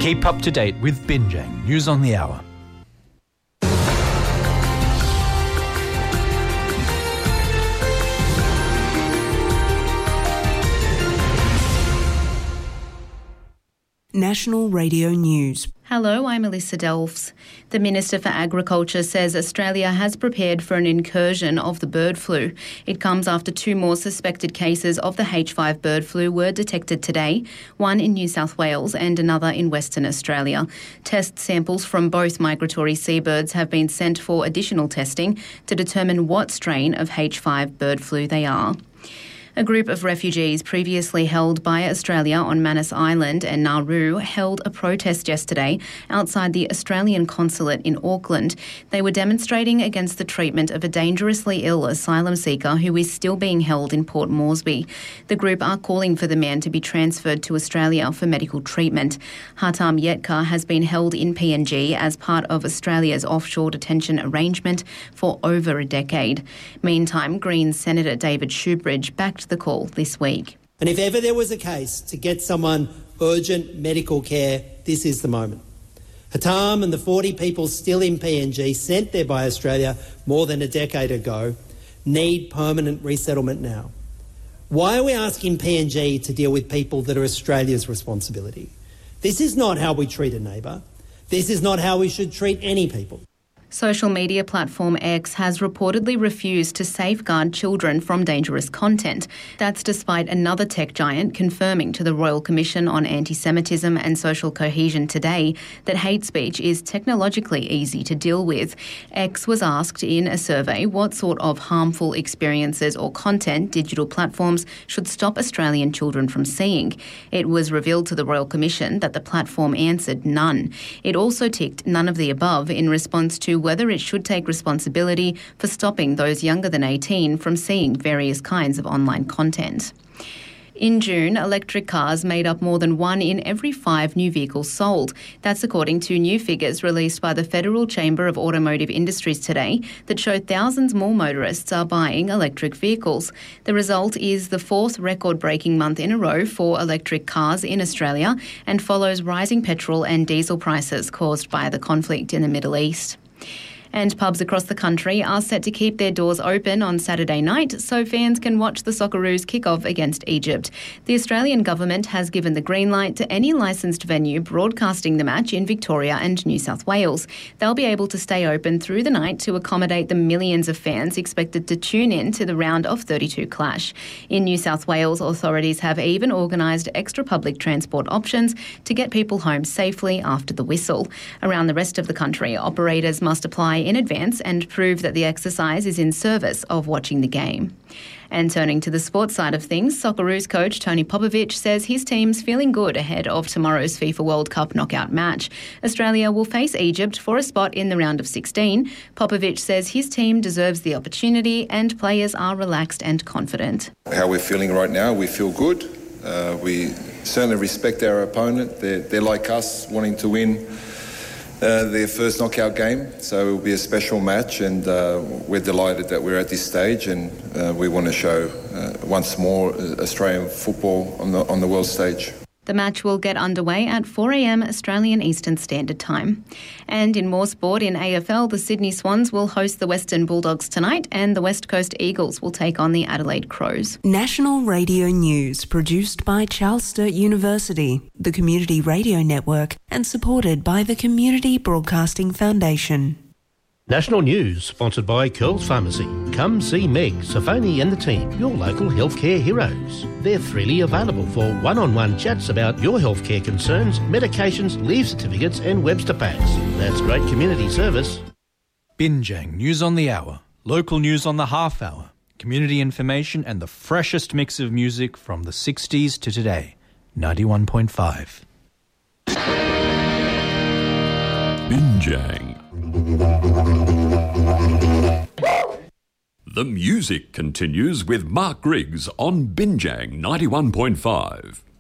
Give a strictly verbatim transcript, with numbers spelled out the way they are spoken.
Keep up to date with Binjang News on the Hour. National Radio News. Hello, I'm Alyssa Delfs. The Minister for Agriculture says Australia has prepared for an incursion of the bird flu. It comes after two more suspected cases of the H five bird flu were detected today, one in New South Wales and another in Western Australia. Test samples from both migratory seabirds have been sent for additional testing to determine what strain of H five bird flu they are. A group of refugees previously held by Australia on Manus Island and Nauru held a protest yesterday outside the Australian consulate in Auckland. They were demonstrating against the treatment of a dangerously ill asylum seeker who is still being held in Port Moresby. The group are calling for the man to be transferred to Australia for medical treatment. Hatam Yetka has been held in P N G as part of Australia's offshore detention arrangement for over a decade. Meantime, Greens Senator David Shoebridge backed the call this week. And if ever there was a case to get someone urgent medical care, this is the moment. Hatam and the forty people still in P N G sent there by Australia more than a decade ago need permanent resettlement now. Why are we asking P N G to deal with people that are Australia's responsibility? This is not how we treat a neighbour. This is not how we should treat any people. Social media platform X has reportedly refused to safeguard children from dangerous content. That's despite another tech giant confirming to the Royal Commission on Anti-Semitism and Social Cohesion today that hate speech is technologically easy to deal with. X was asked in a survey what sort of harmful experiences or content digital platforms should stop Australian children from seeing. It was revealed to the Royal Commission that the platform answered none. It also ticked none of the above in response to whether it should take responsibility for stopping those younger than eighteen from seeing various kinds of online content. In June, electric cars made up more than one in every five new vehicles sold. That's according to new figures released by the Federal Chamber of Automotive Industries today that show thousands more motorists are buying electric vehicles. The result is the fourth record-breaking month in a row for electric cars in Australia and follows rising petrol and diesel prices caused by the conflict in the Middle East. And pubs across the country are set to keep their doors open on Saturday night so fans can watch the Socceroos kick off against Egypt. The Australian government has given the green light to any licensed venue broadcasting the match in Victoria and New South Wales. They'll be able to stay open through the night to accommodate the millions of fans expected to tune in to the round of thirty-two clash. In New South Wales, authorities have even organised extra public transport options to get people home safely after the whistle. Around the rest of the country, operators must apply in advance and prove that the exercise is in service of watching the game. And turning to the sports side of things, Socceroos coach Tony Popovic says his team's feeling good ahead of tomorrow's FIFA World Cup knockout match. Australia will face Egypt for a spot in the round of sixteen. Popovic says his team deserves the opportunity and players are relaxed and confident. How we're feeling right now, we feel good. Uh, we certainly respect our opponent. They're, they're like us, wanting to win Uh, their first knockout game, so it will be a special match, and uh, we're delighted that we're at this stage, and uh, we want to show uh, once more Australian football on the on the world stage. The match will get underway at four a.m. Australian Eastern Standard Time. And in more sport, in A F L, the Sydney Swans will host the Western Bulldogs tonight and the West Coast Eagles will take on the Adelaide Crows. National Radio News, produced by Charles Sturt University, the Community Radio Network, and supported by the Community Broadcasting Foundation. National News, sponsored by Curls Pharmacy. Come see Meg, Safoni and the team, your local healthcare heroes. They're freely available for one-on-one chats about your healthcare concerns, medications, leave certificates and Webster packs. That's great community service. Binjang News on the Hour, local news on the half hour, community information and the freshest mix of music from the sixties to today. ninety-one point five. Binjang. The music continues with Mark Griggs on Binjang ninety-one point five.